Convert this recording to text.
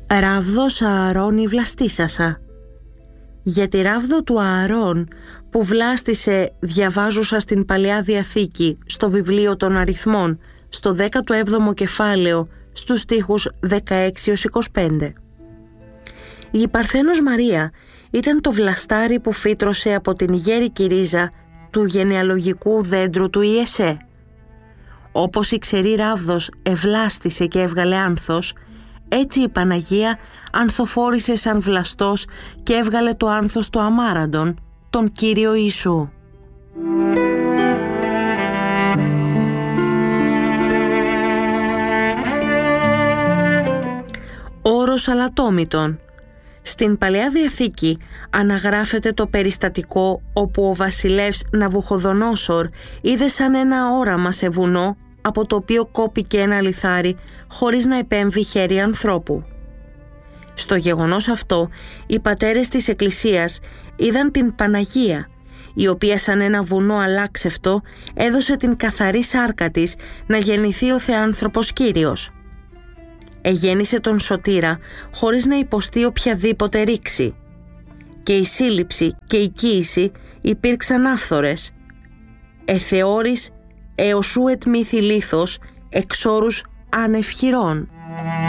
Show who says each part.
Speaker 1: Ράβδος Ααρών η βλαστήσασα. Για τη ράβδο του Ααρών που βλάστησε διαβάζουσα στην Παλαιά Διαθήκη στο βιβλίο των Αριθμών στο 17ο κεφάλαιο στους στίχους 16-25. Η Παρθένος Μαρία ήταν το βλαστάρι που φύτρωσε από την γέρικη ρίζα του γενεαλογικού δέντρου του Ιεσέ. Όπως η ξερή ράβδος ευλάστησε και έβγαλε άνθος, έτσι η Παναγία ανθοφόρησε σαν βλαστός και έβγαλε το άνθος του αμάραντον, τον Κύριο Ιησού. Όρος αλατόμητον. Στην Παλαιά Διαθήκη αναγράφεται το περιστατικό όπου ο βασιλεύς Ναβουχοδονόσορ είδε σαν ένα όραμα σε βουνό από το οποίο κόπηκε ένα λιθάρι χωρίς να επέμβει χέρι ανθρώπου. Στο γεγονός αυτό, οι πατέρες της Εκκλησίας είδαν την Παναγία, η οποία σαν ένα βουνό αλλάξευτο έδωσε την καθαρή σάρκα της να γεννηθεί ο Θεάνθρωπος Κύριος. Εγέννησε τον Σωτήρα χωρίς να υποστεί οποιαδήποτε ρήξη, και η σύλληψη και η κοίηση υπήρξαν άφθορες. Εθεώρης εωσού ετμήθη λίθος εξ όρους ανευχηρών.